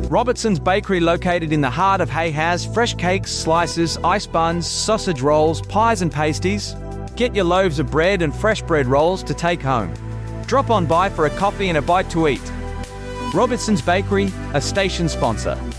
Robertson's Bakery, located in the heart of Hay, has fresh cakes, slices, ice buns, sausage rolls, pies and pasties. Get your loaves of bread and fresh bread rolls to take home. Drop on by for a coffee and a bite to eat. Robertson's Bakery, a station sponsor.